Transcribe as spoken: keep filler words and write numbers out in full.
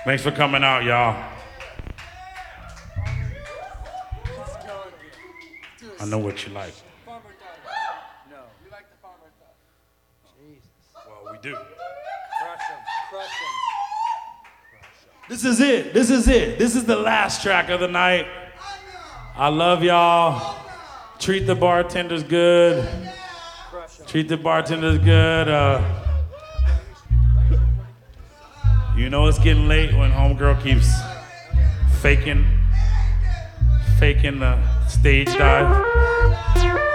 Thanks for coming out, y'all. I know what you like. Farmer No. You like the farmer stuff. Jesus. Well, we do. Crush him. Crush him. This is it. This is it. This is the last track of the night. I love y'all. Treat the bartenders good. Treat the bartenders good. Uh, you know it's getting late when homegirl keeps faking, faking the stage dive.